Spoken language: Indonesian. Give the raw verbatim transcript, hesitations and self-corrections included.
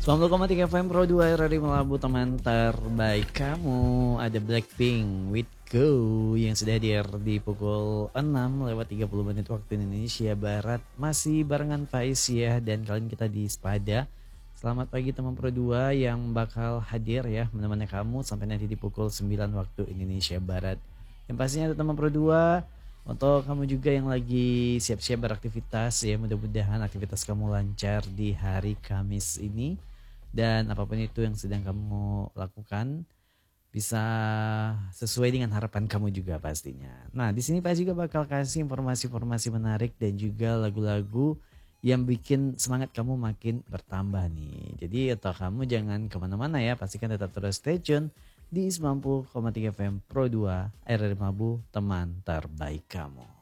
sembilan puluh koma tiga F M Pro dua R R I Melabu, teman terbaik kamu. Ada Blackpink with Go yang sudah hadir di pukul enam lewat tiga puluh menit waktu Indonesia Barat. Masih barengan Faiz ya, dan kalian kita di Spada. Selamat pagi teman Pro dua yang bakal hadir ya menemani kamu sampai nanti di pukul sembilan waktu Indonesia Barat. Yang pastinya ada teman Pro dua, untuk kamu juga yang lagi siap-siap beraktivitas ya, mudah-mudahan aktivitas kamu lancar di hari Kamis ini. Dan apapun itu yang sedang kamu lakukan bisa sesuai dengan harapan kamu juga pastinya. Nah, di sini Pak juga bakal kasih informasi-informasi menarik dan juga lagu-lagu yang bikin semangat kamu makin bertambah nih. Jadi atau kamu jangan kemana-mana ya, pastikan tetap terus stay tune di sembilan puluh koma tiga F M Pro dua R R I Melabu, teman terbaik kamu.